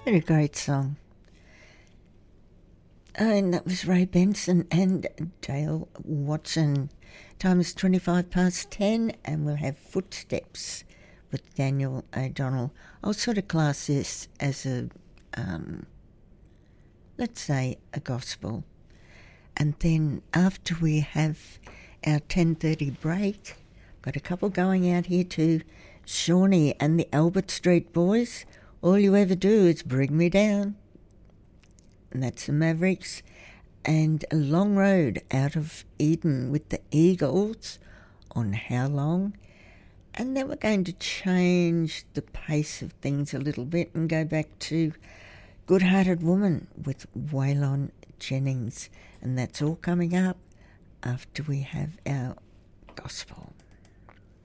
What a great song. And that was Ray Benson and Dale Watson. Time is 10:25, and we'll have Footsteps with Daniel O'Donnell. I'll sort of class this as a, let's say, a gospel. And then after we have our 10:30 break, got a couple going out here to Shawnee and the Albert Street Boys. All you ever do is bring me down. And that's the Mavericks. And A Long Road Out of Eden with the Eagles on How Long. And then we're going to change the pace of things a little bit and go back to Good Hearted Woman with Waylon Jennings. And that's all coming up after we have our gospel.